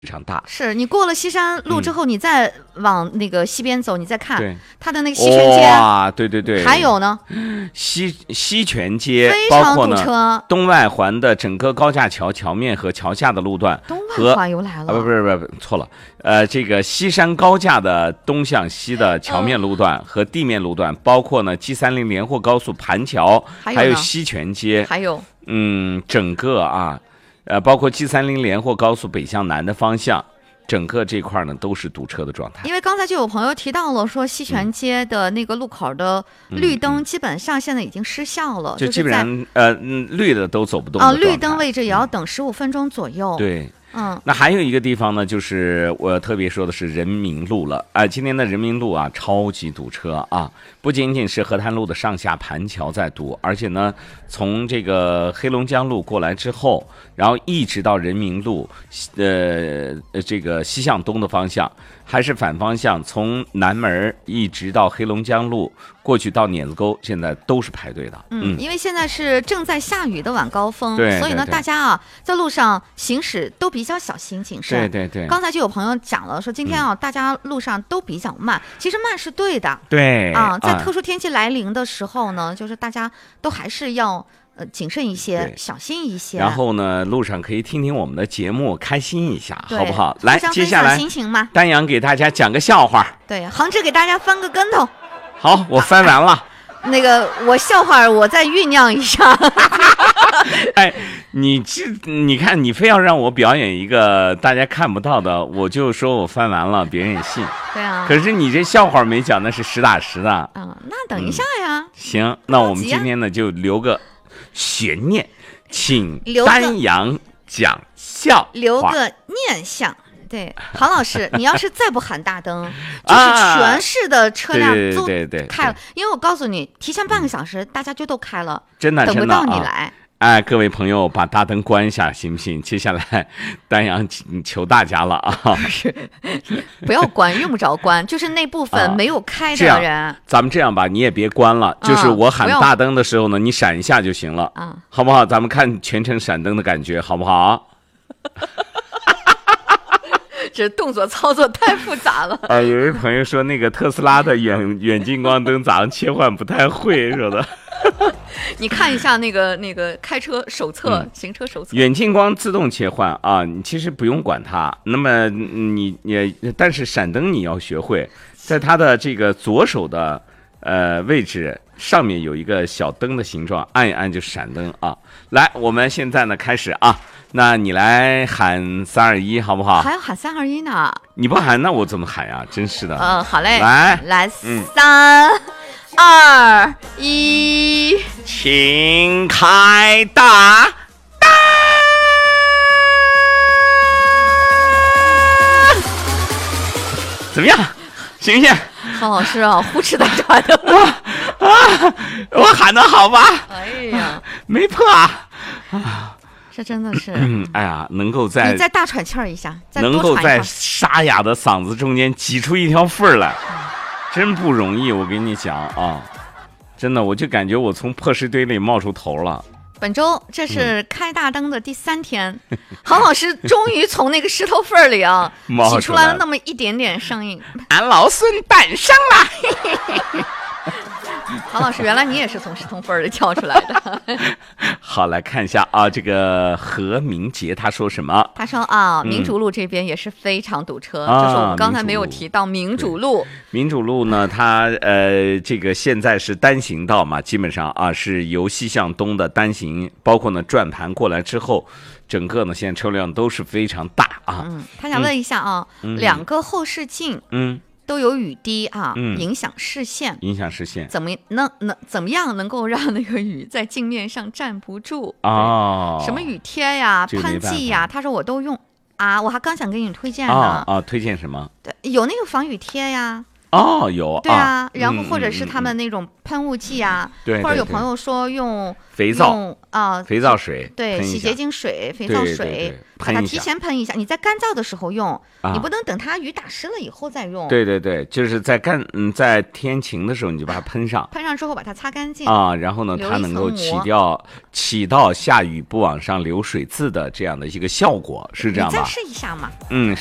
非常大。 是你过了西山路之后，你再往那个西边走，你再看它的那个西泉街， 哇，对对对， 还有呢， 西泉街， 非常堵车， 包括呢东外环的整个高架桥桥面和桥下的路段， 东外环又来了， 不是错了，这个西山高架的东向西的桥面路段和地面路段，包括呢 G30连霍高速盘桥，还有西泉街， 还有整个啊。包括 G30连霍高速北向南的方向，整个这块呢都是堵车的状态。 因为刚才就有朋友提到了，说西泉街的那个路口的绿灯基本上现在已经失效了， 就基本上绿的都走不动绿灯位置也要等15分钟左右。 对。那还有一个地方呢，就是我特别说的是人民路了今天的人民路啊，超级堵车啊！不仅仅是河滩路的上下盘桥在堵，而且呢，从这个黑龙江路过来之后，然后一直到人民路，这个西向东的方向，还是反方向，从南门一直到黑龙江路过去到碾子沟，现在都是排队的。 因为现在是正在下雨的晚高峰，所以呢， 对大家啊在路上行驶都比较小心谨慎。 对。 刚才就有朋友讲了，说今天啊，大家路上都比较慢，其实慢是对的。 对在特殊天气来临的时候呢，就是大家都还是要谨慎一些，小心一些。 然后呢，路上可以听听我们的节目，开心一下，好不好？来，接下来心情嘛， 丹阳给大家讲个笑话。 对，杭志给大家翻个跟头。 好，我翻完了。 那个我笑话我再酝酿一下。 哎，你看，你非要让我表演一个大家看不到的，我就说我翻完了，别人也信。 对啊。 可是你这笑话没讲，那是实打实的。 那等一下呀。 行，那我们今天呢就留个悬念，请丹阳讲笑话， 留个念想。对，郝老师，你要是再不喊大灯，就是全市的车辆都开了。因为我告诉你，提前半个小时，大家就都开了， 真的等不到你来。 各位朋友，把大灯关一下，行不行？接下来，丹阳求大家了啊！ 不要关，用不着关，就是那部分没有开的人。 咱们这样吧，你也别关了，就是我喊大灯的时候呢，你闪一下就行了，好不好？咱们看全程闪灯的感觉，好不好？ 这动作操作太复杂了。 有位朋友说，那个特斯拉的远近光灯咋样切换不太会，说的。 你看一下那个开车手册，行车手册。 远近光自动切换啊，你其实不用管它。那么但是闪灯你要学会，在它的这个左手的位置上面有一个小灯的形状，按一按就闪灯啊。来，我们现在呢开始啊。那你来喊3、2、1，好不好？ 还要喊3、2、1呢？ 你不喊，那我怎么喊呀？真是的。 好嘞， 来 ，3、2、1， 请开大灯。怎么样？行不行？ 郝老师啊，呼哧带喘的。 我喊的好吧？ 哎呀， 没破啊。 这真的是， 哎呀，能够在你再大喘气儿一下， 能够在沙哑的嗓子中间挤出一条缝来，真不容易。我跟你讲啊，真的，我就感觉我从破石堆里冒出头了。 本周这是开大灯的第3天，郝老师终于从那个石头缝里啊挤出来了那么一点点声音。 俺老孙诞生了。 郝老师，原来你也是从石头缝里跳出来的。 好，来看一下啊，这个何明杰他说什么？ 他说啊，民主路这边也是非常堵车，就是我们刚才没有提到民主路。 民主路呢，它这个现在是单行道嘛，基本上啊是由西向东的单行，包括呢转盘过来之后，整个呢现在车辆都是非常大啊。 他想问一下啊，2个后视镜，都有雨滴啊，影响视线。怎么样能够让那个雨在镜面上站不住？什么雨贴呀、喷剂呀？他说我都用啊，我还刚想给你推荐呢。 推荐什么？ 对，有那个防雨贴呀， 哦，有。 对啊，然后或者是他们那种喷雾剂啊， 对， 或者有朋友说用肥皂肥皂水， 对，洗洁精水、肥皂水，把它提前喷一下。你在干燥的时候用，你不能等它雨打湿了以后再用。 对对对，就是在在天晴的时候你就把它喷上， 喷上之后把它擦干净啊，然后呢，它能够起到下雨不往上流水渍的这样的一个效果，是这样吧？ 你再试一下嘛。